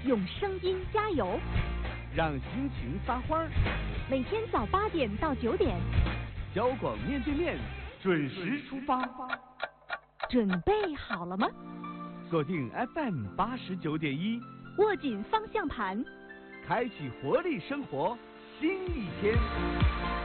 用声音加油， 让心情发花。 每天早8点到9点， 交广面对面准时出发。 准备好了吗？ 锁定 FM 89.1， 握紧方向盘， 开启活力生活新一天。